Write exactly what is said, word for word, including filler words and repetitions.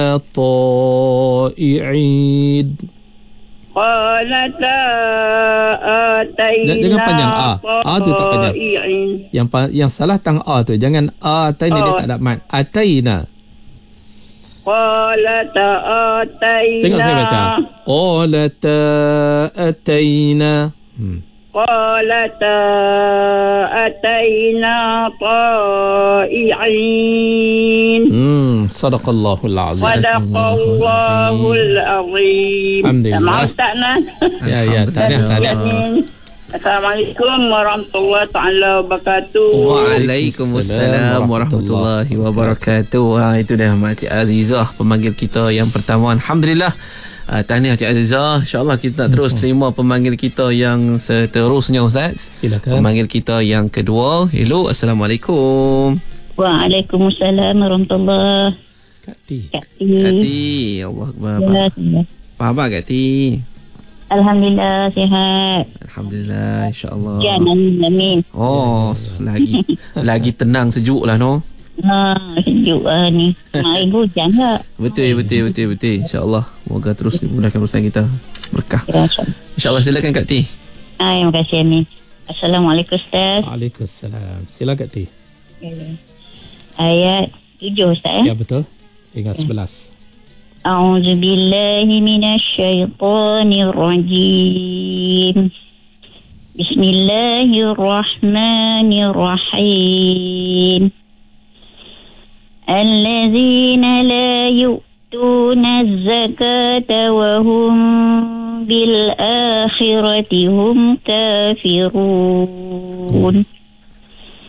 طائعين. Qalata ataina Jangan panjang A. A tu tak panjang. Yang yang salah tang A tu. Jangan ataina, oh. Dia tak ada mat. Ataina. Qalata ataina. Tengok saya baca. Qalata ataina. Hmm. Qalata ataina ta'i'in. Hmm, sadaqallahul azim. Sadaqallahul azim. Alhamdulillah. Maaf tak nak? Ya, ya, tak ada, tak ada. Assalamualaikum warahmatullahi taala wabarakatuh. Waalaikumsalam warahmatullahi wabarakatuh. Ha, itu dah Makcik Azizah, pemanggil kita yang pertama. Alhamdulillah. Uh, tahniah Cik Azizah. InsyaAllah kita hmm. terus terima pemanggil kita yang seterusnya, Ustaz. Silakan. Pemanggil kita yang kedua. Hello, Assalamualaikum. Waalaikumsalam warahmatullahi. Kak Ti. Kak Ti. Kak Ti. Allah Akbar. Ya, ya. Apa khabar Kak Ti? Alhamdulillah sihat. Alhamdulillah, insyaAllah. Ya, amin, amin. Oh, lagi lagi tenang, sejuk lah, no? Ha, sejuk lah ni. Main hujan tak? Betul, betul, betul, betul. InsyaAllah. Moga terus dimudahkan urusan kita. Berkah. Ya, InsyaAllah, silakan Kak Ti. Ah, terima kasih, amin. Assalamualaikum, Ustaz. Waalaikumsalam. Silakan Kak Ti. Ya. Ayat tujuh, Ustaz. Ya, betul. Ingat sebelas. A'udzu billahi minasyaitonir rajim. Bismillahirrahmanirrahim. Allazina la yu'tuna az-zakata wa hum bil akhirati hum kafirun.